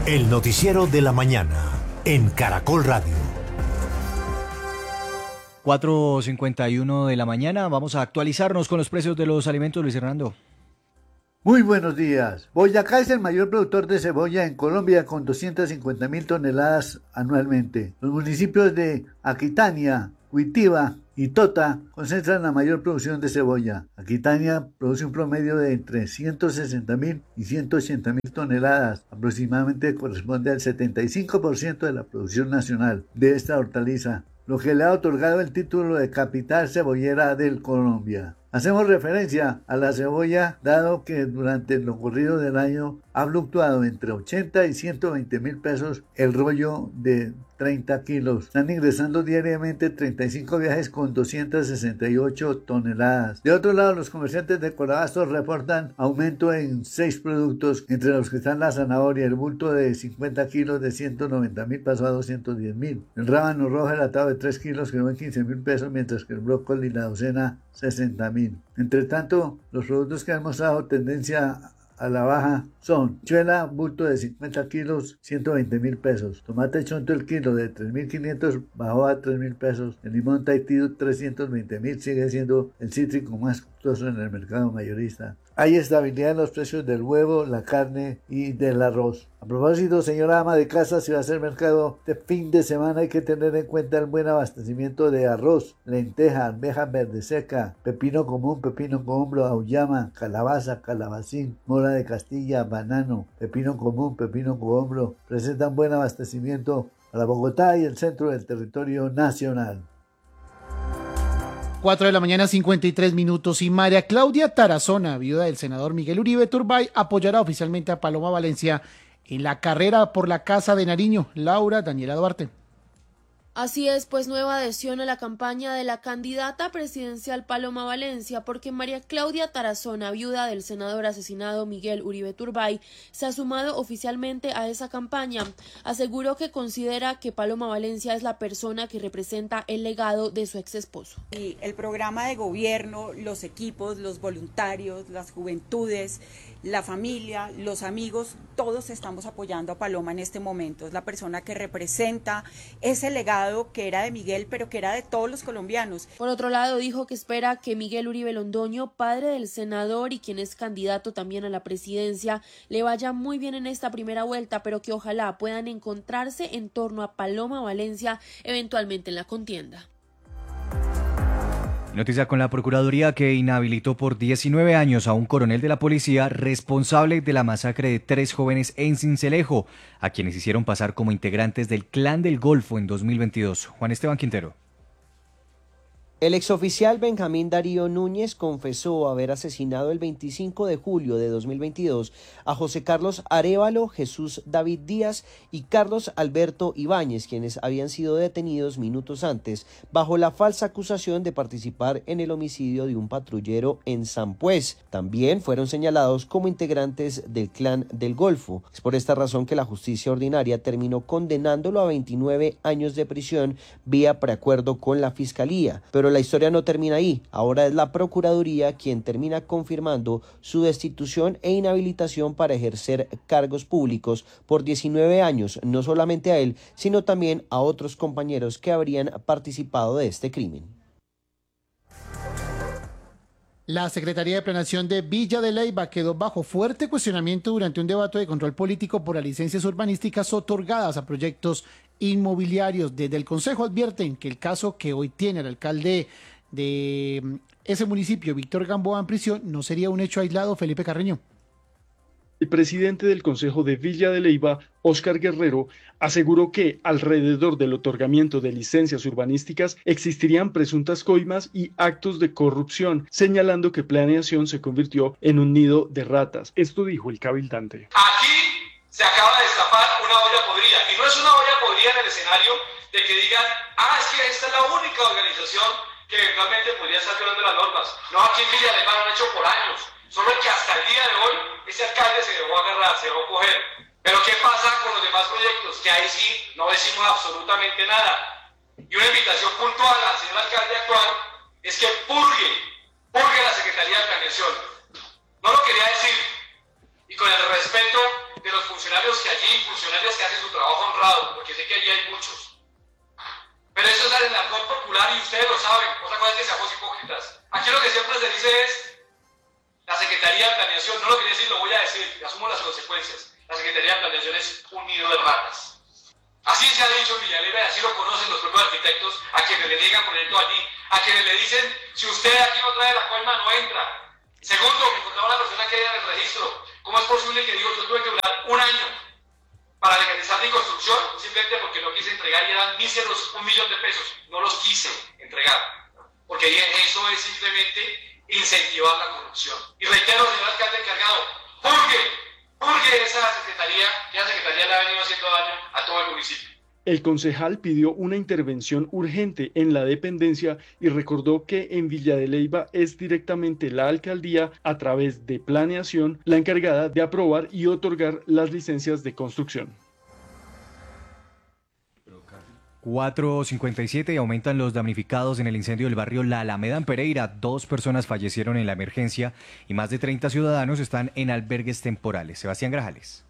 El noticiero de la mañana en Caracol Radio. 4:51 de la mañana. Vamos a actualizarnos con los precios de los alimentos, Luis Hernando. Muy buenos días. Boyacá es el mayor productor de cebolla en Colombia con 250.000 toneladas anualmente. Los municipios de Aquitania, Huitiva y Tota concentran la mayor producción de cebolla. Aquitania produce un promedio de entre 160.000 y 180.000 toneladas. Aproximadamente corresponde al 75% de la producción nacional de esta hortaliza, lo que le ha otorgado el título de capital cebollera del Colombia. Hacemos referencia a la cebolla, dado que durante lo corrido del año ha fluctuado entre 80 y 120.000 pesos el rollo de 30 kilos. Están ingresando diariamente 35 viajes con 268 toneladas. De otro lado, los comerciantes de Corabastos reportan aumento en 6 productos, entre los que están la zanahoria. El bulto de 50 kilos de 190.000 pasó a 210.000. El rábano rojo enlatado de 3 kilos quedó en 15.000 pesos, mientras que el brócoli y la docena 60.000. Entre tanto, los productos que han mostrado tendencia a la baja son chuela, bulto de 50 kilos, 120.000 pesos. Tomate chonto el kilo de 3.500 bajó a 3.000 pesos. El limón Tahití 320.000 sigue siendo el cítrico más costoso en el mercado mayorista. Hay estabilidad en los precios del huevo, la carne y del arroz. A propósito, señora ama de casa, si va a hacer mercado de fin de semana hay que tener en cuenta el buen abastecimiento de arroz, lenteja, arveja verde seca, pepino común, pepino cohombro, auyama, calabaza, calabacín, mora de Castilla, banano, pepino común, pepino cohombro. Presentan buen abastecimiento para Bogotá y el centro del territorio nacional. 4 de la mañana, 53 minutos. Y María Claudia Tarazona, viuda del senador Miguel Uribe Turbay, apoyará oficialmente a Paloma Valencia en la carrera por la Casa de Nariño. Laura Daniela Duarte. Así es, pues nueva adhesión a la campaña de la candidata presidencial Paloma Valencia, porque María Claudia Tarazona, viuda del senador asesinado Miguel Uribe Turbay, se ha sumado oficialmente a esa campaña. Aseguró que considera que Paloma Valencia es la persona que representa el legado de su ex esposo. Y el programa de gobierno, los equipos, los voluntarios, las juventudes, la familia, los amigos, todos estamos apoyando a Paloma en este momento. Es la persona que representa ese legado que era de Miguel, pero que era de todos los colombianos. Por otro lado, dijo que espera que Miguel Uribe Londoño, padre del senador y quien es candidato también a la presidencia, le vaya muy bien en esta primera vuelta, pero que ojalá puedan encontrarse en torno a Paloma Valencia eventualmente en la contienda. Noticia con la Procuraduría que inhabilitó por 19 años a un coronel de la policía responsable de la masacre de 3 jóvenes en Sincelejo, a quienes hicieron pasar como integrantes del Clan del Golfo en 2022. Juan Esteban Quintero. El exoficial Benjamín Darío Núñez confesó haber asesinado el 25 de julio de 2022 a José Carlos Arévalo, Jesús David Díaz y Carlos Alberto Ibáñez, quienes habían sido detenidos minutos antes bajo la falsa acusación de participar en el homicidio de un patrullero en Sampués. También fueron señalados como integrantes del Clan del Golfo. Es por esta razón que la justicia ordinaria terminó condenándolo a 29 años de prisión vía preacuerdo con la Fiscalía. Pero la historia no termina ahí. Ahora es la Procuraduría quien termina confirmando su destitución e inhabilitación para ejercer cargos públicos por 19 años, no solamente a él, sino también a otros compañeros que habrían participado de este crimen. La Secretaría de Planeación de Villa de Leyva quedó bajo fuerte cuestionamiento durante un debate de control político por las licencias urbanísticas otorgadas a proyectos inmobiliarios. Desde el Consejo advierten que el caso que hoy tiene el alcalde de ese municipio, Víctor Gamboa, en prisión, no sería un hecho aislado. Felipe Carreño. El presidente del Consejo de Villa de Leyva, Óscar Guerrero, aseguró que alrededor del otorgamiento de licencias urbanísticas existirían presuntas coimas y actos de corrupción, señalando que Planeación se convirtió en un nido de ratas. Esto dijo el cabildante. Aquí se acaba de destapar una olla podrida, y no es una olla podrida en el escenario de que digan, es que esta es la única organización que eventualmente podría estar violando las normas. No, aquí en Villa de Leyva lo han hecho por años, solo que hasta el día de hoy ese alcalde se dejó agarrar, se dejó coger. Pero ¿qué pasa con los demás proyectos? Que ahí sí no decimos absolutamente nada. Y una invitación puntual al señor alcalde actual es que purgue la Secretaría de Planeación. No lo quería decir, y con el respeto de los funcionarios funcionarios que allí, funcionarias que hacen su trabajo honrado, porque sé que allí hay muchos. Pero eso es el argot popular y ustedes lo saben. Otra cosa es que seamos hipócritas. Aquí lo que siempre se dice es la Secretaría de Planeación. No lo quería decir, lo voy a decir, y asumo las consecuencias. La Secretaría de Planeación es un nido de ratas. Así se ha dicho en Villaleva, así lo conocen los propios arquitectos, a quienes le niegan proyecto allí, a quienes le dicen, si usted aquí no trae la coima, no entra. Segundo, me contaba la persona que hay en el registro, ¿cómo es posible que digo, yo tuve que durar un año para legalizar mi construcción, simplemente porque no quise entregar y eran míseros $1 millón, no los quise entregar, porque eso es simplemente incentivar la corrupción. Y reitero, señor alcalde encargado, purgue esa secretaría, que la secretaría le ha venido haciendo daño a todo el municipio. El concejal pidió una intervención urgente en la dependencia y recordó que en Villa de Leyva es directamente la alcaldía, a través de planeación, la encargada de aprobar y otorgar las licencias de construcción. 4:57 y aumentan los damnificados en el incendio del barrio La Alameda en Pereira. 2 personas fallecieron en la emergencia y más de 30 ciudadanos están en albergues temporales. Sebastián Grajales.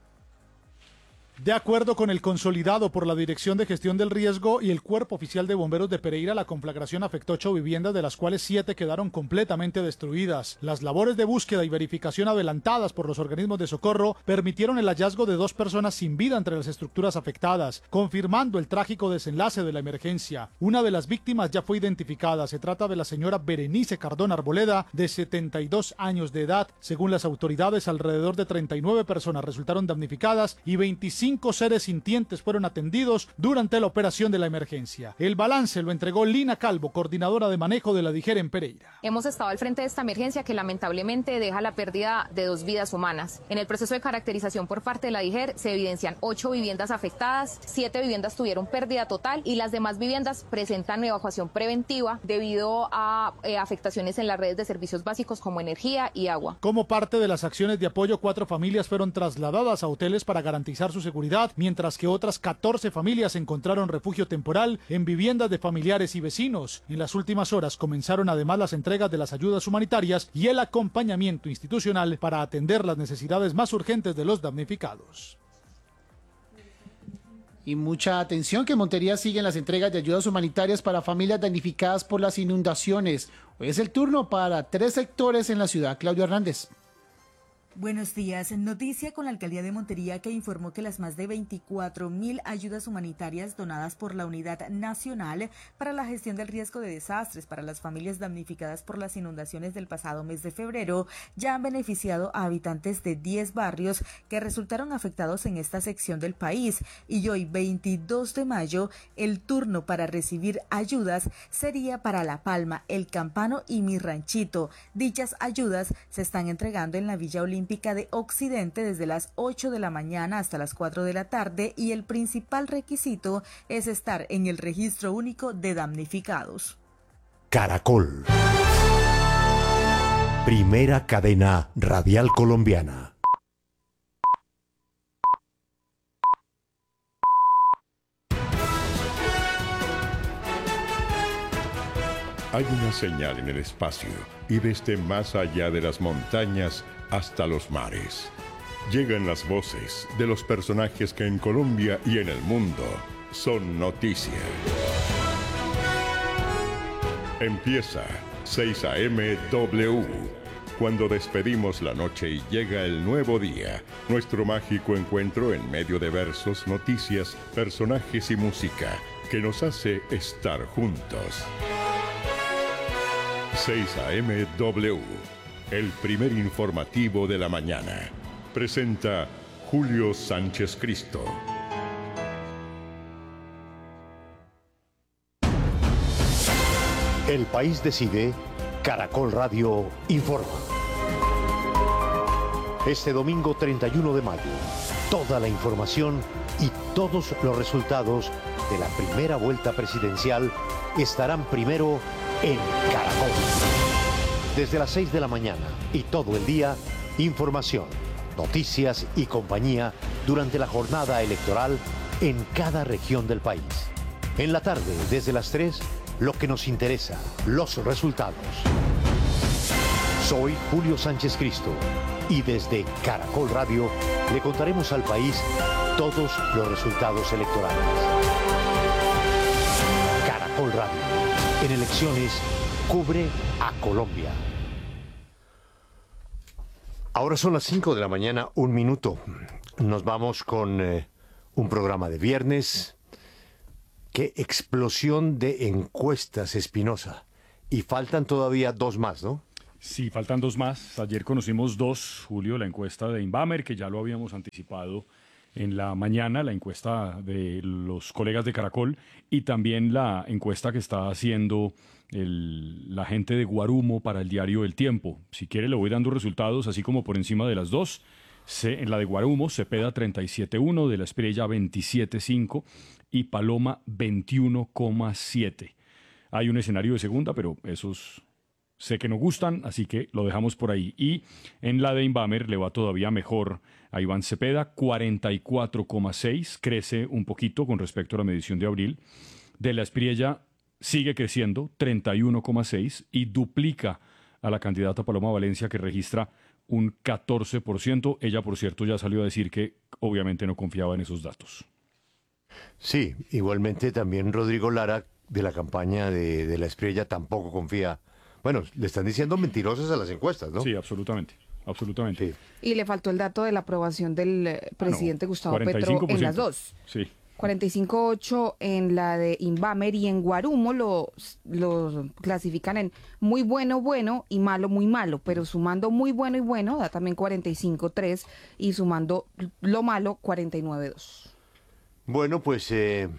De acuerdo con el consolidado por la Dirección de Gestión del Riesgo y el Cuerpo Oficial de Bomberos de Pereira, la conflagración afectó 8 viviendas, de las cuales 7 quedaron completamente destruidas. Las labores de búsqueda y verificación adelantadas por los organismos de socorro permitieron el hallazgo de 2 personas sin vida entre las estructuras afectadas, confirmando el trágico desenlace de la emergencia. Una de las víctimas ya fue identificada. Se trata de la señora Berenice Cardón Arboleda, de 72 años de edad. Según las autoridades, alrededor de 39 personas resultaron damnificadas y 25 seres sintientes fueron atendidos durante la operación de la emergencia. El balance lo entregó Lina Calvo, coordinadora de manejo de la DIGER en Pereira. Hemos estado al frente de esta emergencia que lamentablemente deja la pérdida de 2 vidas humanas. En el proceso de caracterización por parte de la DIGER se evidencian 8 viviendas afectadas, 7 viviendas tuvieron pérdida total y las demás viviendas presentan evacuación preventiva debido a afectaciones en las redes de servicios básicos como energía y agua. Como parte de las acciones de apoyo, 4 familias fueron trasladadas a hoteles para garantizar su seguridad, mientras que otras 14 familias encontraron refugio temporal en viviendas de familiares y vecinos. En las últimas horas comenzaron además las entregas de las ayudas humanitarias y el acompañamiento institucional para atender las necesidades más urgentes de los damnificados. Y mucha atención, que en Montería siguen las entregas de ayudas humanitarias para familias damnificadas por las inundaciones. Hoy es el turno para 3 sectores en la ciudad. Claudio Hernández. Buenos días. Noticia con la Alcaldía de Montería, que informó que las más de 24.000 ayudas humanitarias donadas por la Unidad Nacional para la Gestión del Riesgo de Desastres para las familias damnificadas por las inundaciones del pasado mes de febrero ya han beneficiado a habitantes de 10 barrios que resultaron afectados en esta sección del país. Y hoy, 22 de mayo, el turno para recibir ayudas sería para La Palma, El Campano y Mi Ranchito. Dichas ayudas se están entregando en la Villa Olímpica de Occidente desde las 8 de la mañana hasta las 4 de la tarde, y el principal requisito es estar en el registro único de damnificados. Caracol. Primera cadena radial colombiana. Hay una señal en el espacio y desde más allá de las montañas hasta los mares. Llegan las voces de los personajes que en Colombia y en el mundo son noticia. Empieza 6 AM W. Cuando despedimos la noche y llega el nuevo día, nuestro mágico encuentro en medio de versos, noticias, personajes y música que nos hace estar juntos. 6 AM W, el primer informativo de la mañana. Presenta Julio Sánchez Cristo. El país decide, Caracol Radio informa. Este domingo 31 de mayo, toda la información y todos los resultados de la primera vuelta presidencial estarán primero en Caracol. Desde las 6 de la mañana y todo el día, información, noticias y compañía durante la jornada electoral en cada región del país. En la tarde, desde las 3, lo que nos interesa, los resultados. Soy Julio Sánchez Cristo y desde Caracol Radio le contaremos al país todos los resultados electorales. Caracol Radio, en elecciones, cubre a Colombia. Ahora son las 5 de la mañana, 1 minuto. Nos vamos con un programa de viernes. ¡Qué explosión de encuestas, Espinosa! Y faltan todavía 2 más, ¿no? Sí, faltan 2 más. Ayer conocimos 2, Julio, la encuesta de Inbamer, que ya lo habíamos anticipado en la mañana, la encuesta de los colegas de Caracol, y también la encuesta que está haciendo la gente de Guarumo para el diario El Tiempo. Si quiere le voy dando resultados, así como por encima de las 2. En la de Guarumo, Cepeda 37.1, de la Espriella 27.5 y Paloma 21.7. Hay un escenario de segunda, pero esos sé que no gustan, así que lo dejamos por ahí. Y en la de Inbamer le va todavía mejor a Iván Cepeda, 44.6, crece un poquito con respecto a la medición de abril. De la Espriella sigue creciendo, 31.6, y duplica a la candidata Paloma Valencia, que registra un 14%. Ella, por cierto, ya salió a decir que obviamente no confiaba en esos datos. Sí, igualmente también Rodrigo Lara, de la campaña de la Espriella, tampoco confía. Bueno, le están diciendo mentirosas a las encuestas, ¿no? Sí, absolutamente. Absolutamente. Sí. Y le faltó el dato de la aprobación del presidente Gustavo 45%. Petro en las 2. Sí. 45.8 en la de Inbamer, y en Guarumo lo clasifican en muy bueno, bueno y malo, muy malo, pero sumando muy bueno y bueno da también 45.3 y sumando lo malo 49.2. Bueno, pues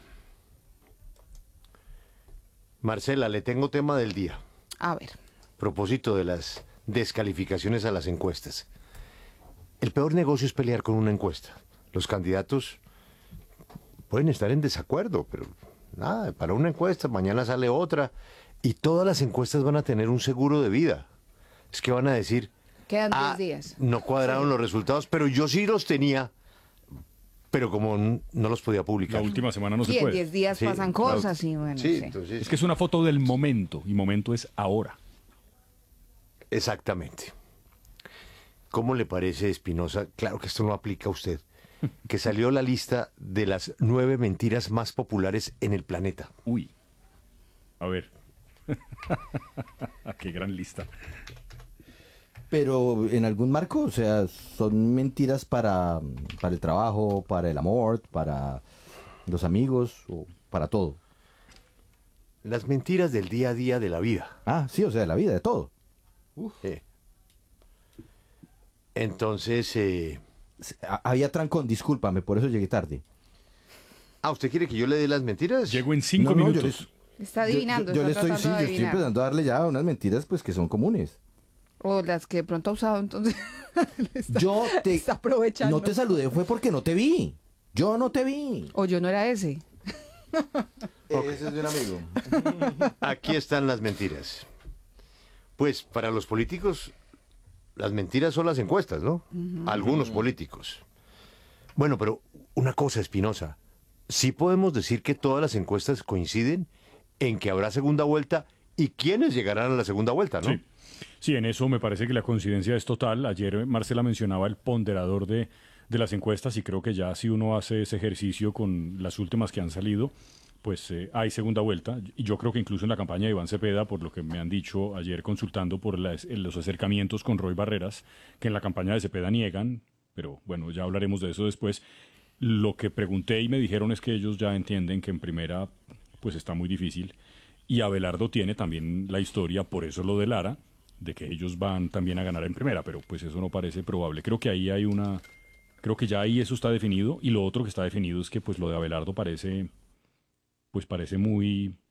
Marcela, le tengo tema del día. A ver. Propósito de las descalificaciones a las encuestas. El peor negocio es pelear con una encuesta. Los candidatos pueden estar en desacuerdo, pero nada, para una encuesta, mañana sale otra, y todas las encuestas van a tener un seguro de vida. Es que van a decir, quedan 10 días. No cuadraron los resultados, pero yo sí los tenía, pero como no los podía publicar. La última semana no Sí, se puede. en 10 días Sí, pasan cosas y bueno. Sí, sí. entonces, Es que es una foto del momento, y momento es ahora. exactamente. ¿Cómo le parece, Espinosa? Claro que esto no aplica a usted. Que salió la lista de las 9 mentiras más populares en el planeta. Uy. A ver. Qué gran lista. Pero en algún marco, o sea, son mentiras para el trabajo, para el amor, para los amigos, o para todo. Las mentiras del día a día de la vida. Ah, sí, o sea, de la vida, de todo. Entonces, había trancón, discúlpame, por eso llegué tarde. ¿usted quiere que yo le dé las mentiras? Llego en 5 minutos. Está adivinando. Yo le está estoy, tratando de yo estoy adivinar. empezando a darle ya unas mentiras pues que son comunes. O las que de pronto ha usado, entonces. Está aprovechando. No te saludé, fue porque no te vi. Yo no te vi. O yo no era ese. Ese es de un amigo. Aquí están las mentiras. Pues para los políticos, las mentiras son las encuestas, ¿no? Algunos políticos. Bueno, pero una cosa, Espinosa. Sí podemos decir que todas las encuestas coinciden en que habrá segunda vuelta y quiénes llegarán a la segunda vuelta, ¿no? Sí. Sí, en eso me parece que la coincidencia es total. Ayer Marcela mencionaba el ponderador de las encuestas, y creo que ya si uno hace ese ejercicio con las últimas que han salido, pues hay segunda vuelta. Y yo creo que incluso en la campaña de Iván Cepeda, por lo que me han dicho ayer consultando por los acercamientos con Roy Barreras, que en la campaña de Cepeda niegan, pero bueno, ya hablaremos de eso después. Lo que pregunté y me dijeron es que ellos ya entienden que en primera pues está muy difícil, y Abelardo tiene también la historia, por eso lo de Lara, de que ellos van también a ganar en primera, pero pues eso no parece probable. Creo que ahí creo que ya ahí eso está definido, y lo otro que está definido es que pues lo de Abelardo parece muy,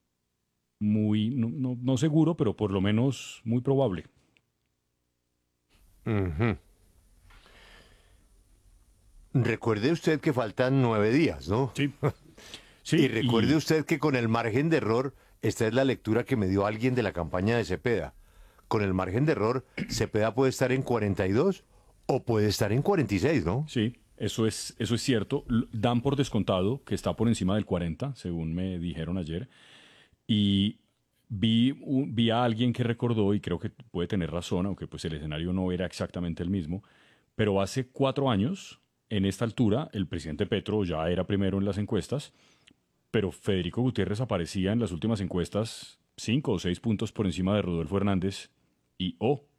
no seguro, pero por lo menos muy probable. Recuerde usted que faltan 9 días, ¿no? Sí. Y recuerde usted que con el margen de error, esta es la lectura que me dio alguien de la campaña de Cepeda. Con el margen de error, Cepeda puede estar en 42 o puede estar en 46, ¿no? Sí, eso es cierto. Dan por descontado que está por encima del 40, según me dijeron ayer. Y vi a alguien que recordó, y creo que puede tener razón, aunque pues el escenario no era exactamente el mismo, pero hace 4 años, en esta altura, el presidente Petro ya era primero en las encuestas, pero Federico Gutiérrez aparecía en las últimas encuestas 5 o 6 puntos por encima de Rodolfo Hernández y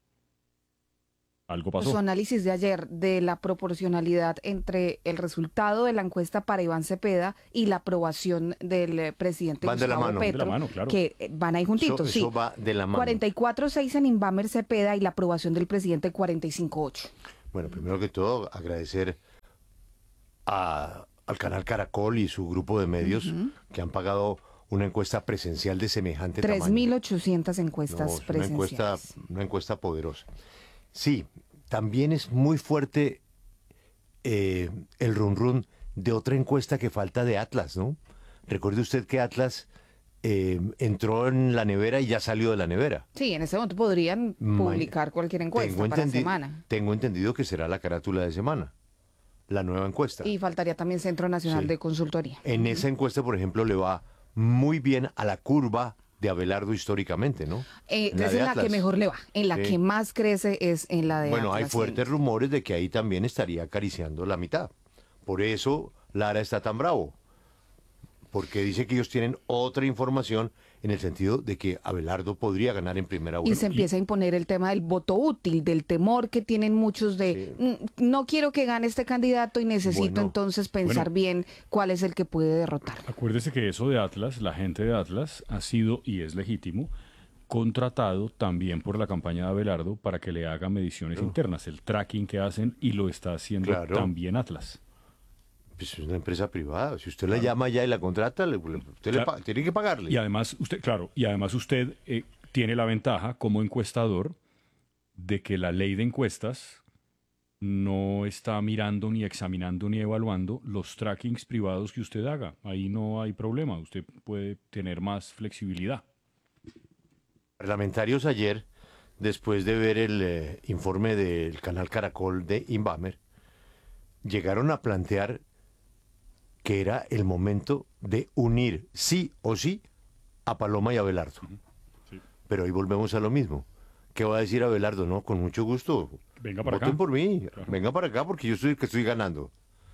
algo pasó. Su análisis de ayer de la proporcionalidad entre el resultado de la encuesta para Iván Cepeda y la aprobación del presidente Van de la Gustavo mano. Petro, De la mano, claro. que van ahí juntitos, sí. Eso va de la mano. 44-6 en Inbamer Cepeda y la aprobación del presidente 45-8. Bueno, primero que todo, agradecer al canal Caracol y su grupo de medios que han pagado una encuesta presencial de semejante tamaño. 3.800 encuestas No, presenciales. una encuesta poderosa. Sí, también es muy fuerte el run de otra encuesta que falta de Atlas, ¿no? Recuerde usted que Atlas entró en la nevera y ya salió de la nevera. Sí, en ese momento podrían publicar cualquier encuesta para semana. Tengo entendido que será la carátula de semana, la nueva encuesta. Y faltaría también Centro Nacional de Consultoría. En esa encuesta, por ejemplo, le va muy bien a la curva de Abelardo históricamente, ¿no? Es en la que mejor le va, en la que más crece es en la de Bueno, Atlas. hay fuertes rumores de que ahí también estaría acariciando la mitad. Por eso Lara está tan bravo. Porque dice que ellos tienen otra información en el sentido de que Abelardo podría ganar en primera vuelta. Y se empieza a imponer el tema del voto útil, del temor que tienen muchos de no quiero que gane este candidato y necesito entonces pensar bien cuál es el que puede derrotar. Acuérdese que eso de Atlas, la gente de Atlas ha sido, y es legítimo, contratado también por la campaña de Abelardo para que le haga mediciones internas, el tracking que hacen, y lo está haciendo también Atlas. Pues es una empresa privada. Si usted la llama ya y la contrata, usted tiene que pagarle. Y además usted tiene la ventaja como encuestador de que la ley de encuestas no está mirando, ni examinando, ni evaluando los trackings privados que usted haga. Ahí no hay problema. Usted puede tener más flexibilidad. Parlamentarios ayer, después de ver el informe del canal Caracol de Inbamer, llegaron a plantear que era el momento de unir sí o sí a Paloma y a Abelardo. Sí. Pero ahí volvemos a lo mismo. ¿Qué va a decir Abelardo? No, con mucho gusto. Venga para Voten acá. por mí. Claro. Venga para acá porque yo soy el que estoy ganando.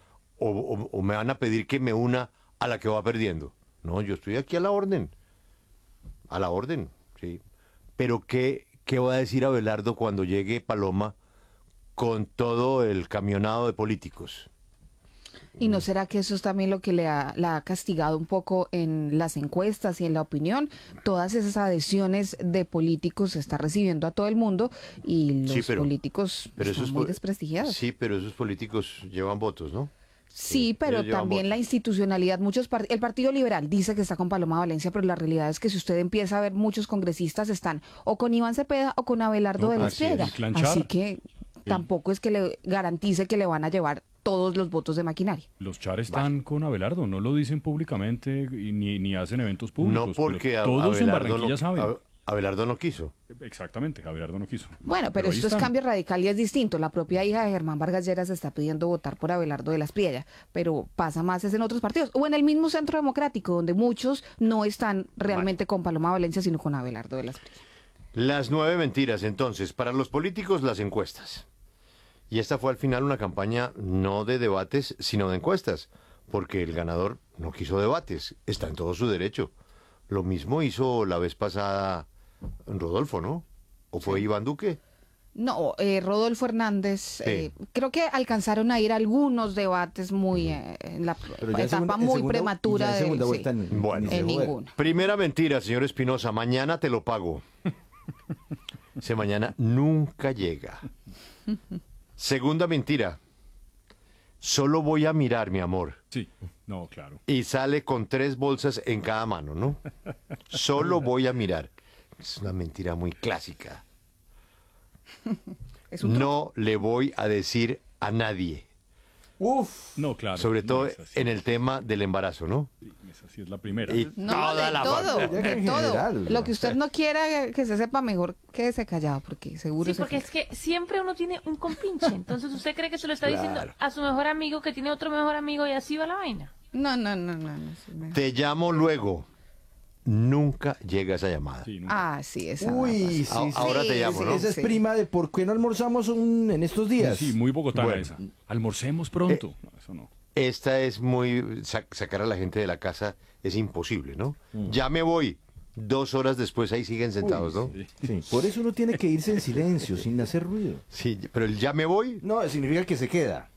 O me van a pedir que me una a la que va perdiendo. No, yo estoy aquí a la orden. A la orden, sí. Pero ¿qué va a decir Abelardo cuando llegue Paloma con todo el camionado de políticos? ¿Y no será que eso es también lo que la ha castigado un poco en las encuestas y en la opinión? Todas esas adhesiones de políticos se está recibiendo a todo el mundo y los políticos están muy desprestigiados. Sí, pero esos políticos llevan votos, ¿no? Sí, pero también la institucionalidad. El Partido Liberal dice que está con Paloma Valencia, pero la realidad es que si usted empieza a ver, muchos congresistas están o con Iván Cepeda o con Abelardo de la Espriella. Así que tampoco es que le garantice que le van a llevar todos los votos de maquinaria. Los Char están con Abelardo, no lo dicen públicamente ni hacen eventos públicos. No, porque todos en Abelardo Barranquilla saben. Abelardo no quiso. Exactamente, Abelardo no quiso. Bueno, pero esto es cambio radical y es distinto. La propia hija de Germán Vargas Lleras está pidiendo votar por Abelardo de la Espriella, pero pasa más es en otros partidos o en el mismo Centro Democrático, donde muchos no están realmente con Paloma Valencia, sino con Abelardo de la Espriella. Las 9 mentiras, entonces, para los políticos, las encuestas. Y esta fue al final una campaña no de debates, sino de encuestas, porque el ganador no quiso debates, está en todo su derecho. Lo mismo hizo la vez pasada Rodolfo, ¿no? ¿O fue Iván Duque? No, Rodolfo Hernández, creo que alcanzaron a ir a algunos debates muy en la etapa muy prematura de Bueno, en ninguna. Primera mentira, señor Espinosa, mañana te lo pago. Ese mañana nunca llega. Segunda mentira. Solo voy a mirar, mi amor. Sí, no, claro. Y sale con 3 bolsas en cada mano, ¿no? Solo voy a mirar. Es una mentira muy clásica. No le voy a decir a nadie. Uf. No, claro. Sobre todo es en el tema del embarazo, ¿no? Sí, esa sí es la primera. Y No, toda de la todo, familia. de todo. Lo que usted no quiera que se sepa, mejor quédese callado, porque seguro Sí, porque es que siempre uno tiene un compinche. Entonces, ¿usted cree que se lo está diciendo a su mejor amigo que tiene otro mejor amigo y así va la vaina? No. Te llamo luego. nunca llega esa llamada. Sí, nunca. Ah, sí, esa. Uy, sí, Ahora te llamo, ¿no? Esa es prima de ¿por qué no almorzamos en estos días? Sí, muy bogotana Bueno. esa. Almorcemos pronto. No, eso no. Esta es muy... sacar a la gente de la casa es imposible, ¿no? Ya me voy. 2 horas después ahí siguen sentados, ¿no? Sí, por eso uno tiene que irse en silencio, sin hacer ruido. Sí, pero el ya me voy, No, significa que se queda.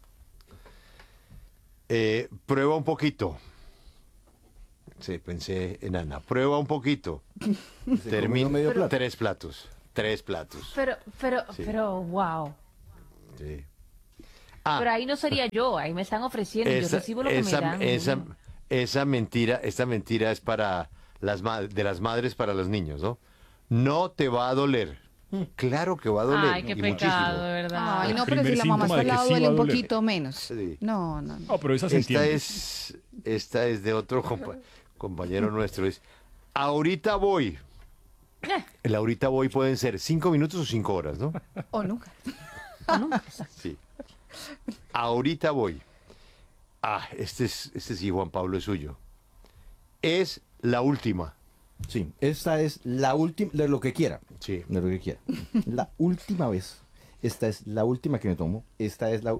prueba un poquito. Sí, pensé en Ana. Prueba un poquito. Termino medio plato. 3 platos. 3 platos. Pero, wow. Sí. Pero ahí no sería yo, ahí me están ofreciendo, yo recibo lo que me dan. Esta mentira es para de las madres para los niños, ¿no? No te va a doler. Claro que va a doler. Ay, qué y pecado, muchísimo. de verdad. Ay, no, pero primer si la mamá síntoma está al de que lado sí duele va a un doler. poquito menos. Sí. No. No, pero esa se entiende. Esta es de otro compañero nuestro. Es ahorita voy. El ahorita voy pueden ser 5 minutos o 5 horas, ¿no? O nunca. Sí. Ahorita voy. Este sí, Juan Pablo, es suyo. Es la última. Sí, esta es la última, de lo que quiera. Sí. De lo que quiera. La última vez. Esta es la última que me tomo. Esta es la...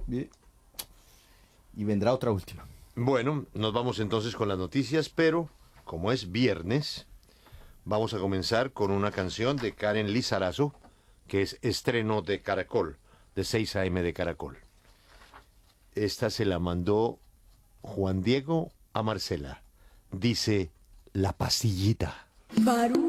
Y vendrá otra última. Bueno, nos vamos entonces con las noticias, pero como es viernes, vamos a comenzar con una canción de Karen Lizarazo, que es estreno de Caracol, de 6 a.m. de Caracol. Esta se la mandó Juan Diego a Marcela. Dice, La Pastillita.